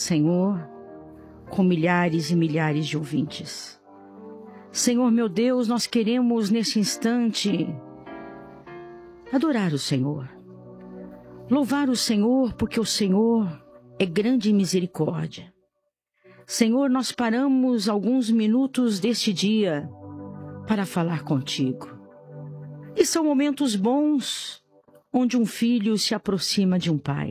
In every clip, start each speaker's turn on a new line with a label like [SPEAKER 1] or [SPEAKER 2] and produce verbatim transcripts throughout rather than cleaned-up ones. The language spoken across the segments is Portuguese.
[SPEAKER 1] Senhor, com milhares e milhares de ouvintes. Senhor, meu Deus, nós queremos nesse instante adorar o Senhor, louvar o Senhor, porque o Senhor é grande em misericórdia. Senhor, nós paramos alguns minutos deste dia para falar contigo. E são momentos bons onde um filho se aproxima de um pai.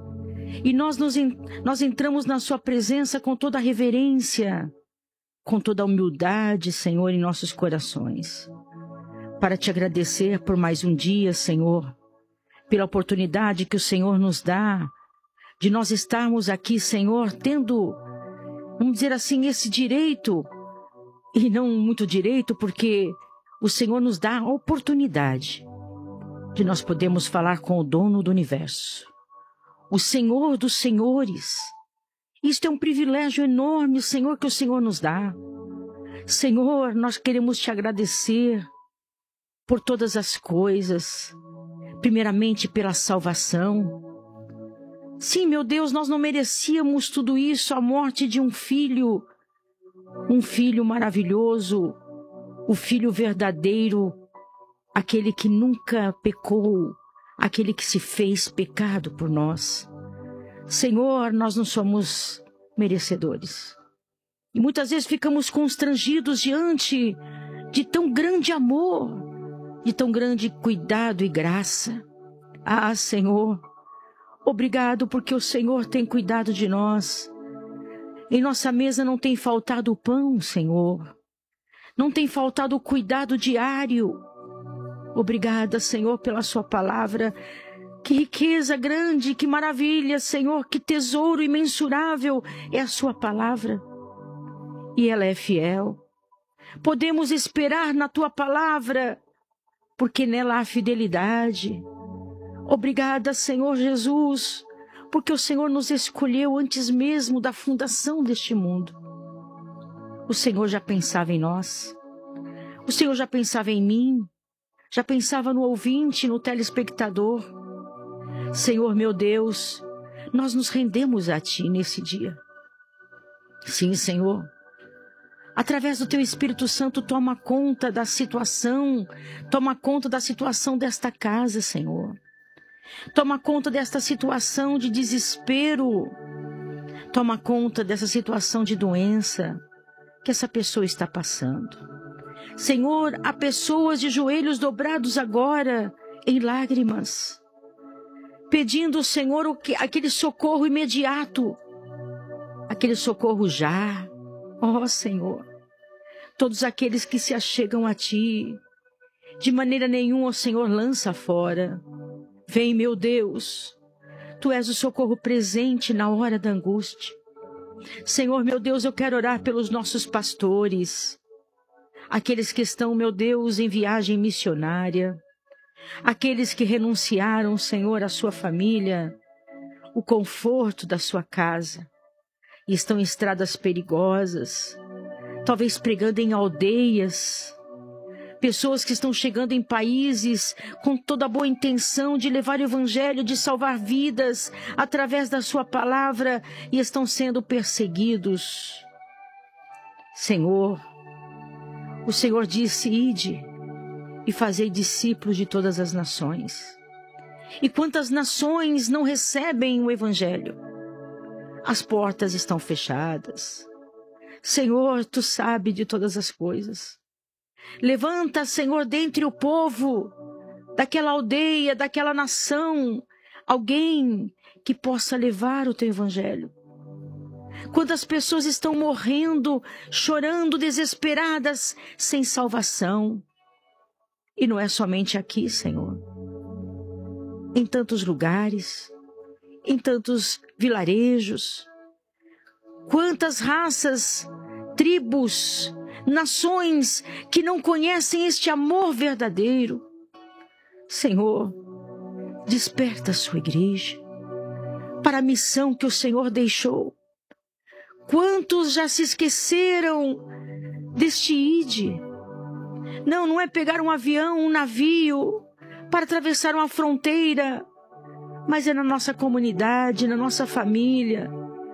[SPEAKER 1] E nós, nos, nós entramos na sua presença com toda a reverência, com toda a humildade, Senhor, em nossos corações, para te agradecer por mais um dia, Senhor, pela oportunidade que o Senhor nos dá de nós estarmos aqui, Senhor, tendo, vamos dizer assim, esse direito, e não muito direito, porque o Senhor nos dá a oportunidade de nós podermos falar com o dono do universo, o Senhor dos senhores. Isto é um privilégio enorme, Senhor, que o Senhor nos dá. Senhor, nós queremos te agradecer por todas as coisas, primeiramente pela salvação. Sim, meu Deus, nós não merecíamos tudo isso, a morte de um filho, um filho maravilhoso, o filho verdadeiro, aquele que nunca pecou, aquele que se fez pecado por nós. Senhor, nós não somos merecedores. E muitas vezes ficamos constrangidos diante de tão grande amor, de tão grande cuidado e graça. Ah, Senhor, obrigado porque o Senhor tem cuidado de nós. Em nossa mesa não tem faltado o pão, Senhor. Não tem faltado o cuidado diário. Obrigada, Senhor, pela sua palavra. Que riqueza grande, que maravilha, Senhor, que tesouro imensurável é a sua palavra. E ela é fiel. Podemos esperar na tua palavra, porque nela há fidelidade. Obrigada, Senhor Jesus, porque o Senhor nos escolheu antes mesmo da fundação deste mundo. O Senhor já pensava em nós. O Senhor já pensava em mim. Já pensava no ouvinte, no telespectador. Senhor, meu Deus, nós nos rendemos a Ti nesse dia. Sim, Senhor. Através do Teu Espírito Santo, toma conta da situação. Toma conta da situação desta casa, Senhor. Toma conta desta situação de desespero. Toma conta dessa situação de doença que essa pessoa está passando. Senhor, há pessoas de joelhos dobrados agora, em lágrimas, pedindo, Senhor, aquele socorro imediato, aquele socorro já. Ó, Senhor, todos aqueles que se achegam a Ti, de maneira nenhuma, ó Senhor, lança fora. Vem, meu Deus, Tu és o socorro presente na hora da angústia. Senhor, meu Deus, eu quero orar pelos nossos pastores, aqueles que estão, meu Deus, em viagem missionária, aqueles que renunciaram, Senhor, à sua família, o conforto da sua casa, e estão em estradas perigosas, talvez pregando em aldeias, pessoas que estão chegando em países com toda a boa intenção de levar o evangelho, de salvar vidas através da sua palavra, e estão sendo perseguidos. Senhor, o Senhor disse: ide e fazei discípulos de todas as nações. E quantas nações não recebem o evangelho? As portas estão fechadas. Senhor, Tu sabes de todas as coisas. Levanta, Senhor, dentre o povo, daquela aldeia, daquela nação, alguém que possa levar o Teu evangelho. Quantas pessoas estão morrendo, chorando, desesperadas, sem salvação. E não é somente aqui, Senhor. Em tantos lugares, em tantos vilarejos. Quantas raças, tribos, nações que não conhecem este amor verdadeiro. Senhor, desperta a sua igreja para a missão que o Senhor deixou. Quantos já se esqueceram deste ide? Não, não é pegar um avião, um navio para atravessar uma fronteira, mas é na nossa comunidade, na nossa família,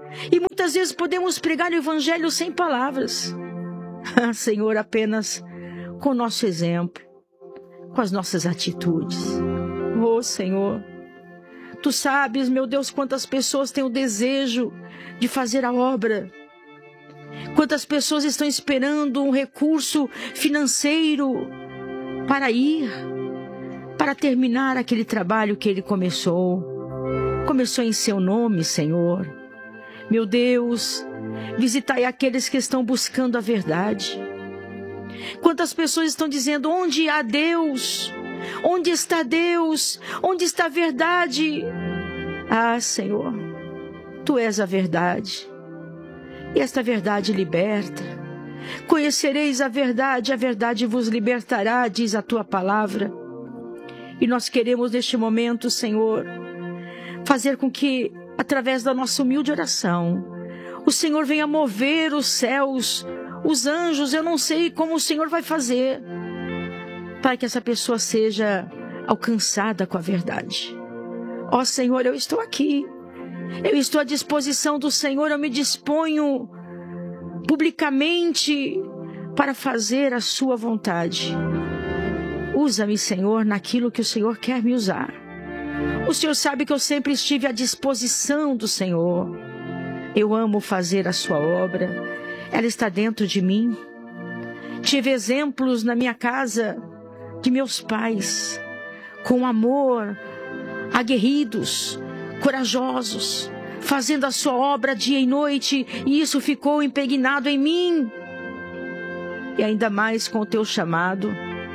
[SPEAKER 1] E muitas vezes podemos pregar o evangelho sem palavras. Ah, Senhor, apenas com o nosso exemplo, com as nossas atitudes. Oh, Senhor, Tu sabes, meu Deus, quantas pessoas têm o desejo de fazer a obra. Quantas pessoas estão esperando um recurso financeiro para ir, para terminar aquele trabalho que Ele começou. Começou em Seu nome, Senhor. Meu Deus, visitai aqueles que estão buscando a verdade. Quantas pessoas estão dizendo, onde há Deus? Onde está Deus? Onde está a verdade? Ah, Senhor, Tu és a verdade. E esta verdade liberta. Conhecereis a verdade, a verdade vos libertará, diz a Tua palavra. E nós queremos neste momento, Senhor, fazer com que, através da nossa humilde oração, o Senhor venha mover os céus, os anjos. Eu não sei como o Senhor vai fazer para que essa pessoa seja alcançada com a verdade. Ó Senhor, eu estou aqui. Eu estou à disposição do Senhor. Eu me disponho publicamente para fazer a Sua vontade. Usa-me, Senhor, naquilo que o Senhor quer me usar. O Senhor sabe que eu sempre estive à disposição do Senhor. Eu amo fazer a Sua obra. Ela está dentro de mim. Tive exemplos na minha casa de meus pais, com amor, aguerridos, corajosos, fazendo a Sua obra dia e noite, e isso ficou impregnado em mim. E ainda mais com o Teu chamado.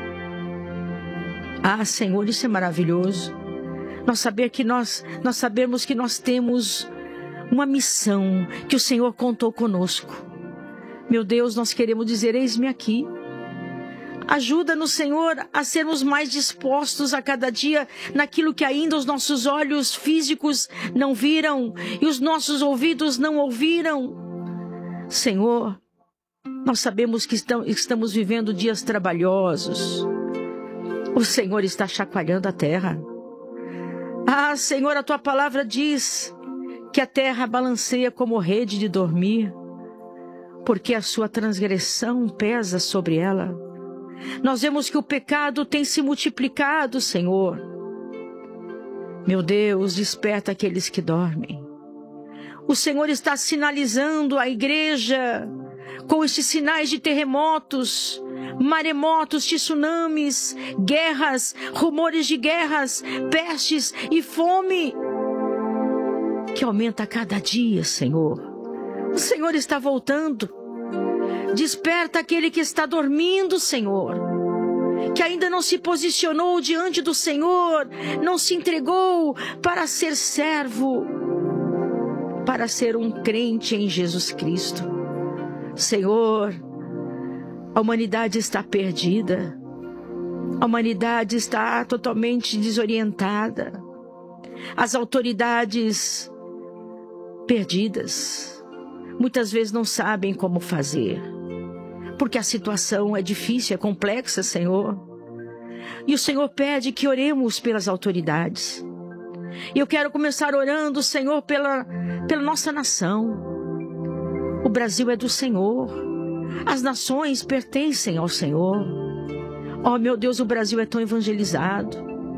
[SPEAKER 1] Ah, Senhor, isso é maravilhoso. Nós saber que nós, nós sabemos que nós temos uma missão que o Senhor contou conosco. Meu Deus, nós queremos dizer, eis-me aqui. Ajuda-nos, Senhor, a sermos mais dispostos a cada dia naquilo que ainda os nossos olhos físicos não viram e os nossos ouvidos não ouviram. Senhor, nós sabemos que estamos vivendo dias trabalhosos. O Senhor está chacoalhando a terra. Ah, Senhor, a Tua palavra diz que a terra balanceia como rede de dormir, porque a sua transgressão pesa sobre ela. Nós vemos que o pecado tem se multiplicado, Senhor. Meu Deus, desperta aqueles que dormem. O Senhor está sinalizando a igreja com estes sinais de terremotos, maremotos, tsunamis, guerras, rumores de guerras, pestes e fome, que aumenta a cada dia, Senhor. O Senhor está voltando. Desperta aquele que está dormindo, Senhor, que ainda não se posicionou diante do Senhor, não se entregou para ser servo, para ser um crente em Jesus Cristo. Senhor, a humanidade está perdida, a humanidade está totalmente desorientada, as autoridades perdidas, muitas vezes não sabem como fazer, porque a situação é difícil, é complexa, Senhor. E o Senhor pede que oremos pelas autoridades. E eu quero começar orando, Senhor, pela, pela nossa nação. O Brasil é do Senhor. As nações pertencem ao Senhor. Oh, meu Deus, o Brasil é tão evangelizado.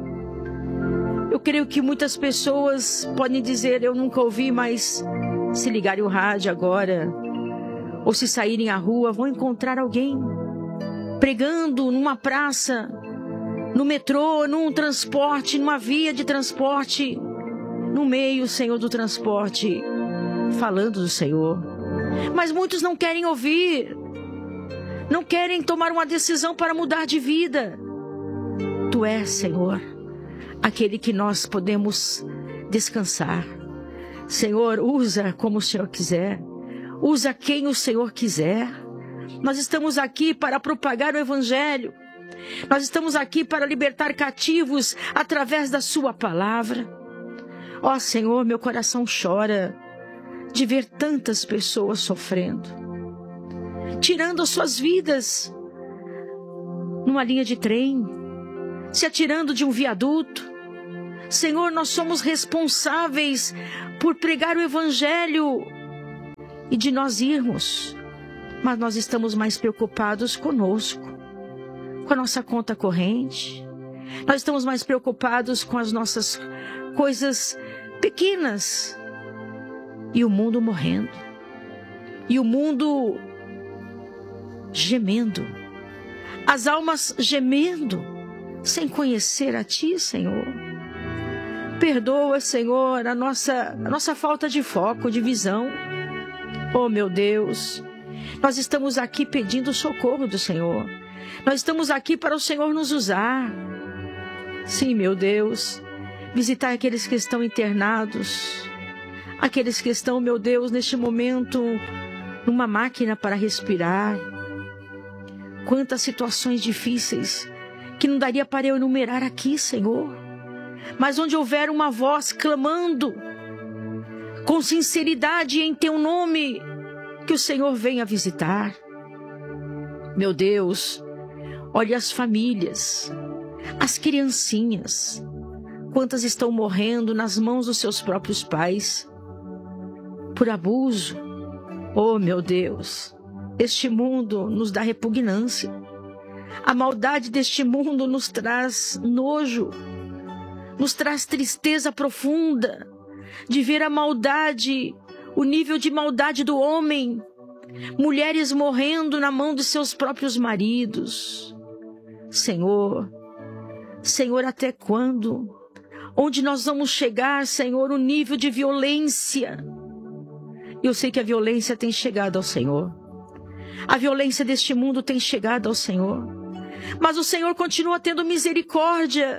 [SPEAKER 1] Eu creio que muitas pessoas podem dizer, eu nunca ouvi, mas se ligarem o rádio agora, ou se saírem à rua, vão encontrar alguém pregando numa praça, no metrô, num transporte, numa via de transporte, no meio, Senhor, do transporte, falando do Senhor. Mas muitos não querem ouvir, não querem tomar uma decisão para mudar de vida. Tu és, Senhor, aquele que nós podemos descansar. Senhor, usa como o Senhor quiser. Usa quem o Senhor quiser. Nós estamos aqui para propagar o Evangelho. Nós estamos aqui para libertar cativos através da Sua palavra. Ó Senhor, meu coração chora de ver tantas pessoas sofrendo, tirando as suas vidas numa linha de trem, se atirando de um viaduto. Senhor, nós somos responsáveis por pregar o Evangelho e de nós irmos, mas nós estamos mais preocupados conosco, com a nossa conta corrente. Nós estamos mais preocupados com as nossas coisas pequenas. E o mundo morrendo. E o mundo gemendo. As almas gemendo, sem conhecer a Ti, Senhor. Perdoa, Senhor, a nossa, a nossa falta de foco, de visão. Oh, meu Deus, nós estamos aqui pedindo socorro do Senhor. Nós estamos aqui para o Senhor nos usar. Sim, meu Deus, visitar aqueles que estão internados, aqueles que estão, meu Deus, neste momento, numa máquina para respirar. Quantas situações difíceis que não daria para eu enumerar aqui, Senhor. Mas onde houver uma voz clamando com sinceridade em Teu nome, que o Senhor venha visitar. Meu Deus, olha as famílias, as criancinhas, quantas estão morrendo nas mãos dos seus próprios pais, por abuso. Oh, meu Deus, este mundo nos dá repugnância. A maldade deste mundo nos traz nojo, nos traz tristeza profunda de ver a maldade, o nível de maldade do homem. Mulheres morrendo na mão dos seus próprios maridos. Senhor, Senhor, até quando? Onde nós vamos chegar, Senhor, o nível de violência? Eu sei que a violência tem chegado ao Senhor. A violência deste mundo tem chegado ao Senhor. Mas o Senhor continua tendo misericórdia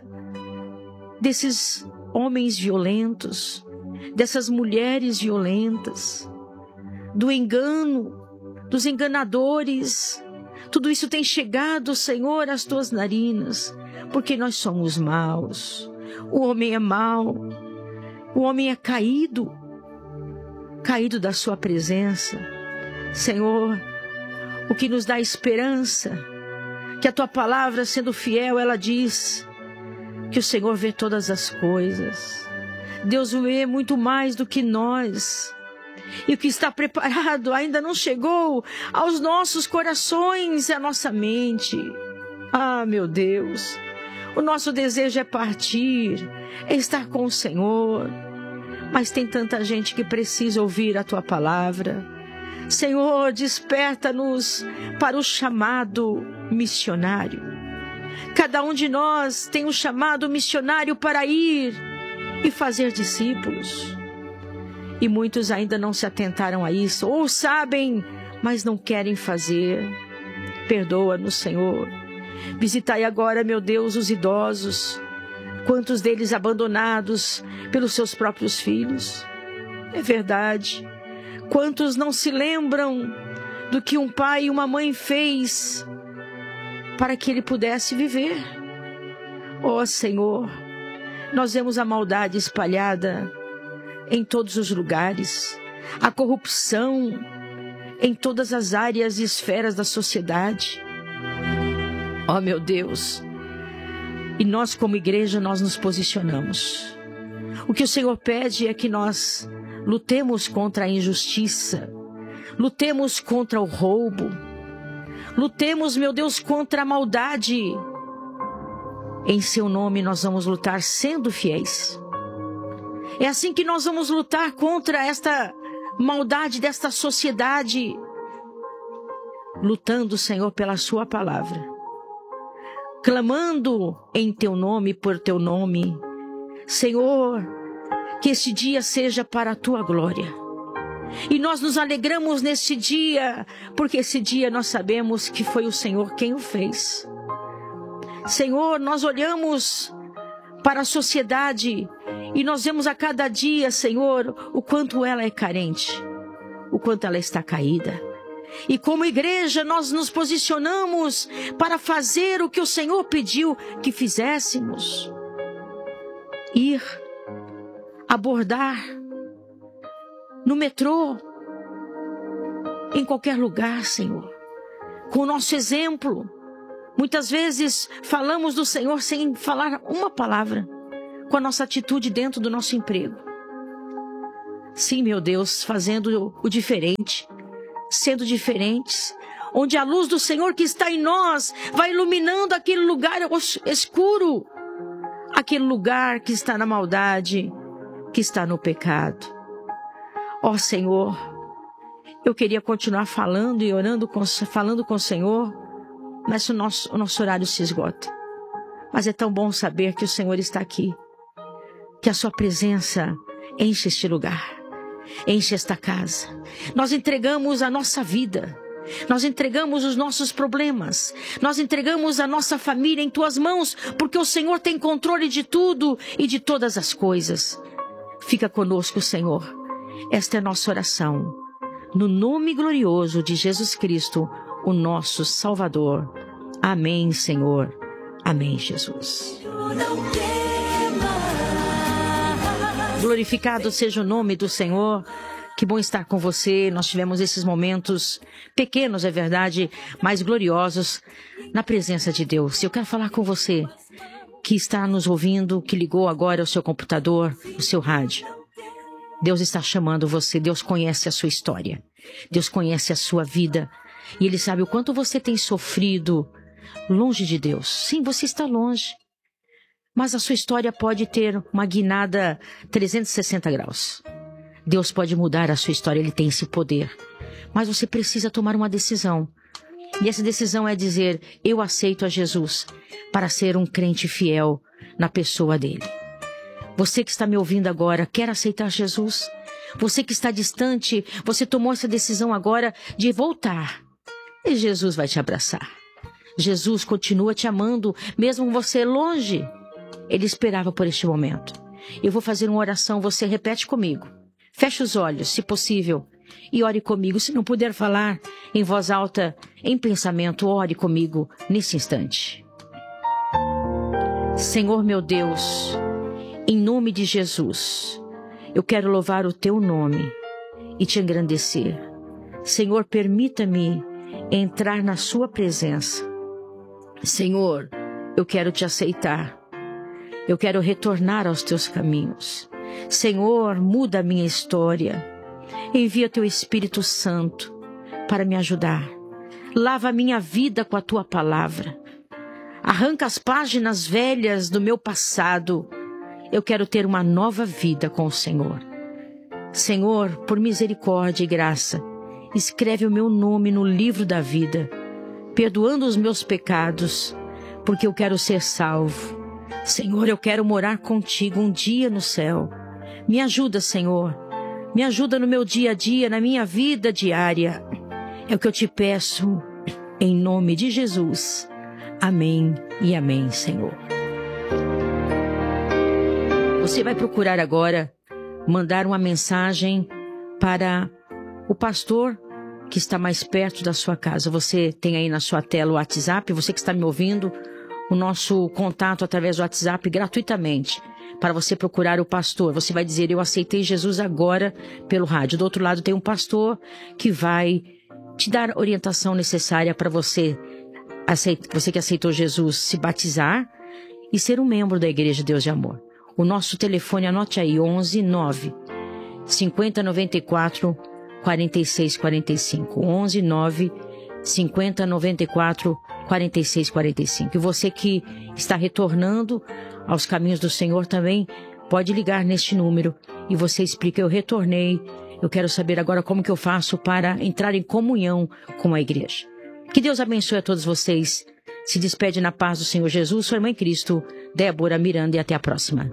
[SPEAKER 1] desses homens violentos, dessas mulheres violentas, do engano, dos enganadores. Tudo isso tem chegado, Senhor, às tuas narinas, porque nós somos maus. O homem é mau, o homem é caído, caído da sua presença. Senhor, o que nos dá esperança, que a tua palavra, sendo fiel, ela diz que o Senhor vê todas as coisas. Deus vê muito mais do que nós. E o que está preparado ainda não chegou aos nossos corações e à nossa mente. Ah, meu Deus, o nosso desejo é partir, é estar com o Senhor. Mas tem tanta gente que precisa ouvir a tua palavra. Senhor, desperta-nos para o chamado missionário. Cada um de nós tem um chamado missionário para ir e fazer discípulos. E muitos ainda não se atentaram a isso, ou sabem, mas não querem fazer. Perdoa-nos, Senhor. Visitai agora, meu Deus, os idosos. Quantos deles abandonados pelos seus próprios filhos? É verdade. Quantos não se lembram do que um pai e uma mãe fez para que ele pudesse viver? Ó Senhor, nós vemos a maldade espalhada em todos os lugares, a corrupção em todas as áreas e esferas da sociedade. Ó meu Deus, e nós como igreja nós nos posicionamos. O que o Senhor pede é que nós lutemos contra a injustiça, lutemos contra o roubo, lutemos, meu Deus, contra a maldade. Em seu nome nós vamos lutar sendo fiéis. É assim que nós vamos lutar contra esta maldade desta sociedade, lutando, Senhor, pela sua palavra, clamando em teu nome, por teu nome. Senhor, que este dia seja para a tua glória. E nós nos alegramos neste dia, porque esse dia nós sabemos que foi o Senhor quem o fez. Senhor, nós olhamos para a sociedade e nós vemos a cada dia, Senhor, o quanto ela é carente, o quanto ela está caída. E como igreja nós nos posicionamos para fazer o que o Senhor pediu que fizéssemos. Ir, abordar, no metrô, em qualquer lugar, Senhor, com o nosso exemplo. Muitas vezes falamos do Senhor sem falar uma palavra, com a nossa atitude dentro do nosso emprego. Sim, meu Deus, fazendo o diferente, sendo diferentes, onde a luz do Senhor que está em nós vai iluminando aquele lugar escuro, aquele lugar que está na maldade, que está no pecado. Ó Senhor, eu queria continuar falando e orando, com, falando com o Senhor, mas o nosso, o nosso horário se esgota. Mas é tão bom saber que o Senhor está aqui, que a sua presença enche este lugar, enche esta casa. Nós entregamos a nossa vida, nós entregamos os nossos problemas, nós entregamos a nossa família em tuas mãos, porque o Senhor tem controle de tudo e de todas as coisas. Fica conosco, Senhor. Esta é a nossa oração, no nome glorioso de Jesus Cristo, o nosso Salvador. Amém, Senhor. Amém, Jesus. Glorificado seja o nome do Senhor. Que bom estar com você. Nós tivemos esses momentos pequenos, é verdade, mas gloriosos na presença de Deus. Eu quero falar com você que está nos ouvindo, que ligou agora o seu computador, o seu rádio. Deus está chamando você. Deus conhece a sua história. Deus conhece a sua vida. E Ele sabe o quanto você tem sofrido longe de Deus. Sim, você está longe. Mas a sua história pode ter uma guinada trezentos e sessenta graus. Deus pode mudar a sua história, Ele tem esse poder. Mas você precisa tomar uma decisão. E essa decisão é dizer, eu aceito a Jesus para ser um crente fiel na pessoa dele. Você que está me ouvindo agora, quer aceitar Jesus? Você que está distante, você tomou essa decisão agora de voltar. E Jesus vai te abraçar. Jesus continua te amando, mesmo você longe. Ele esperava por este momento. Eu vou fazer uma oração, você repete comigo. Feche os olhos, se possível, e ore comigo. Se não puder falar em voz alta, em pensamento, ore comigo nesse instante. Senhor meu Deus, em nome de Jesus, eu quero louvar o teu nome e te engrandecer. Senhor, permita-me entrar na sua presença. Senhor, eu quero te aceitar. Eu quero retornar aos teus caminhos. Senhor, muda a minha história. Envia teu Espírito Santo para me ajudar. Lava a minha vida com a tua palavra. Arranca as páginas velhas do meu passado. Eu quero ter uma nova vida com o Senhor. Senhor, por misericórdia e graça, escreve o meu nome no livro da vida, perdoando os meus pecados, porque eu quero ser salvo. Senhor, eu quero morar contigo um dia no céu. Me ajuda, Senhor. Me ajuda no meu dia a dia, na minha vida diária. É o que eu te peço, em nome de Jesus. Amém e amém, Senhor. Você vai procurar agora mandar uma mensagem para o pastor que está mais perto da sua casa. Você tem aí na sua tela o WhatsApp, você que está me ouvindo, o nosso contato através do WhatsApp gratuitamente, para você procurar o pastor. Você vai dizer, eu aceitei Jesus agora pelo rádio. Do outro lado tem um pastor que vai te dar a orientação necessária para você, aceit- você que aceitou Jesus, se batizar e ser um membro da Igreja Deus de Amor. O nosso telefone, anote aí, onze nove cinquenta noventa e quatro quarenta e seis quarenta e cinco. onze nove cinquenta noventa e quatro quarenta e seis quarenta e cinco. E você que está retornando aos caminhos do Senhor também pode ligar neste número e você explica, eu retornei, eu quero saber agora como que eu faço para entrar em comunhão com a igreja. Que Deus abençoe a todos vocês. Se despede na paz do Senhor Jesus, sua irmã em Cristo, Débora Miranda, e até a próxima.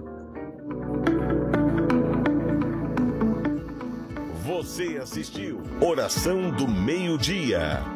[SPEAKER 2] Você assistiu Oração do Meio-Dia.